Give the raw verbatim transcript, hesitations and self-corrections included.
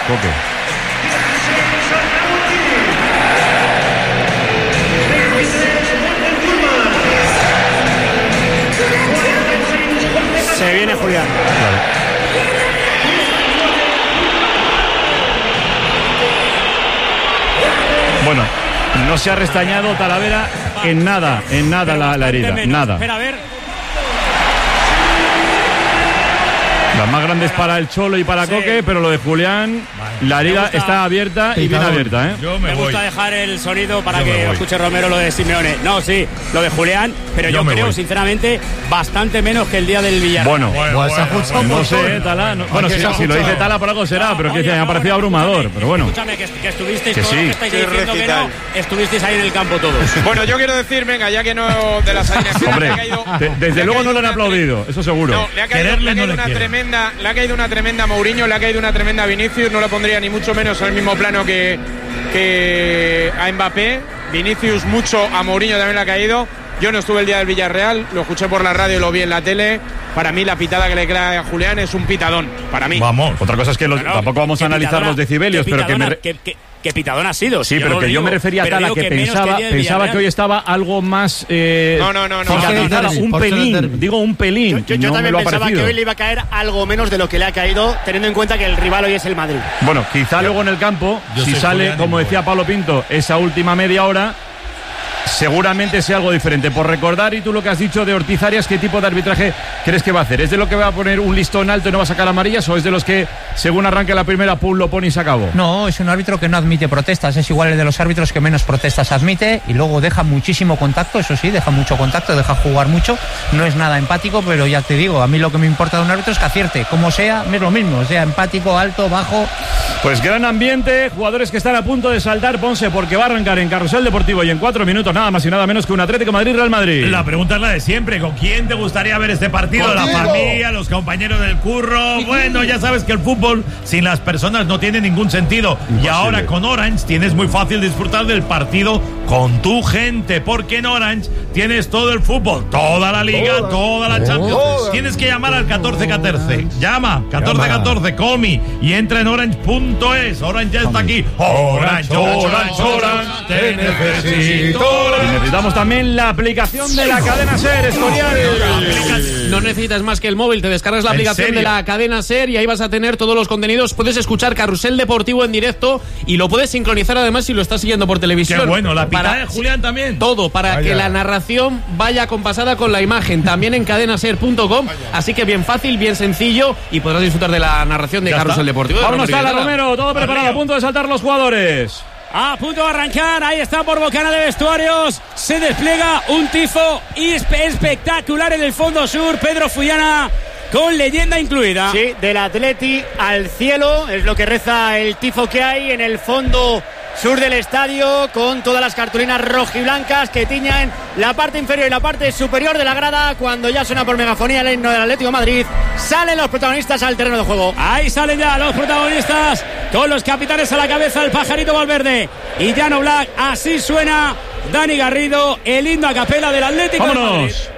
Coque. Se viene Julián. Claro. Bueno, no se ha restañado Talavera en nada, en nada la, la herida, menos. Nada. Espera, a ver. Las más grandes para el Cholo y para sí. Coque, pero lo de Julián, vale. La herida gusta, está abierta y bien abierta, ¿eh? Yo me, me gusta dejar el sonido para yo que escuche Romero lo de Simeone. No, sí, lo de Julián, pero yo, yo creo, voy. sinceramente, bastante menos que el día del Villarreal. Bueno, bueno, bueno, bueno, bueno no sé, Tala. No, bueno, si, si lo dice Tala por algo será, no, pero oye, que me ha parecido no, abrumador. Pero bueno. Escúchame, que, que estuvisteis que todos sí. que estáis diciendo que no, estuvisteis ahí en el campo todos. Bueno, yo quiero decir, venga, ya que no de las alineaciones Hombre, le ha caído. De, desde luego no lo han aplaudido, eso seguro. No, le ha caído, le ha caído una tremenda, le ha caído una tremenda Mourinho, le ha caído una tremenda Vinicius, no lo pondría ni mucho menos al mismo plano que, que a Mbappé. Vinicius mucho, a Mourinho también le ha caído. Yo no estuve el día del Villarreal, lo escuché por la radio y lo vi en la tele. Para mí la pitada que le crea a Julián es un pitadón, para mí. Vamos, otra cosa es que los, claro, tampoco vamos a analizar pitadona, los decibelios, pero que me... Que, que, que pitadón ha sido. Sí, yo pero que digo, yo me refería a Tala que, que pensaba, que pensaba que hoy estaba algo más... Eh, no, no, no, no. no, no, no un pelín, digo un pelín. Yo, yo, yo no también me lo pensaba parecido. que hoy le iba a caer algo menos de lo que le ha caído, teniendo en cuenta que el rival hoy es el Madrid. Bueno, quizá yo, luego en el campo, si sale, Julián, como decía Pablo Pinto, esa última media hora... seguramente sea algo diferente. Por recordar, y tú lo que has dicho de Ortiz Arias, ¿qué tipo de arbitraje crees que va a hacer? ¿Es de lo que va a poner un listón alto y no va a sacar amarillas, o es de los que según arranque la primera pum lo pone y se acabó? No, es un árbitro que no admite protestas, es igual el de los árbitros que menos protestas admite, y luego deja muchísimo contacto, eso sí, deja mucho contacto, deja jugar mucho, no es nada empático, pero ya te digo, a mí lo que me importa de un árbitro es que acierte, como sea, es lo mismo, sea empático, alto, bajo. Pues gran ambiente, jugadores que están a punto de saltar, Ponce, porque va a arrancar en Carrusel Deportivo y en cuatro minutos nada más y nada menos que un Atlético Madrid-Real Madrid. La pregunta es la de siempre, ¿con quién te gustaría ver este partido? Contigo. La familia, los compañeros del curro. Bueno, ya sabes que el fútbol sin las personas no tiene ningún sentido. Imposible. Y ahora con Orange tienes muy fácil disfrutar del partido con tu gente, porque en Orange tienes todo el fútbol, toda la liga, toda, toda la Champions. Toda. Tienes que llamar al catorce catorce. Llama, catorce catorce, Comi, y entra en orange punto es. Orange ya está aquí. Orange, Orange, Orange, te necesito. Y necesitamos también la aplicación de la cadena SER, Escorial. No necesitas más que el móvil, te descargas la aplicación serio? de la cadena SER y ahí vas a tener todos los contenidos. Puedes escuchar Carrusel Deportivo en directo y lo puedes sincronizar además si lo estás siguiendo por televisión. Qué bueno, la pitada para, de Julián también. Todo, para Vaya. que la narración vaya compasada con la imagen, también en cadena ser punto com. Así que bien fácil, bien sencillo y podrás disfrutar de la narración de ya Carrusel está. Deportivo. Vámonos, Tala, Romero, todo preparado, a punto de saltar los jugadores. A punto de arrancar, ahí está por bocana de vestuarios, se despliega un tifo espectacular en el fondo sur, Pedro Fullana con leyenda incluida. Sí, del Atleti al cielo, es lo que reza el tifo que hay en el fondo sur del estadio, con todas las cartulinas rojiblancas que tiñan la parte inferior y la parte superior de la grada. Cuando ya suena por megafonía el himno del Atlético de Madrid, salen los protagonistas al terreno de juego. Ahí salen ya los protagonistas, con los capitanes a la cabeza, el Pajarito Valverde y Llano Black. Así suena Dani Garrido, el himno a capela del Atlético de Madrid.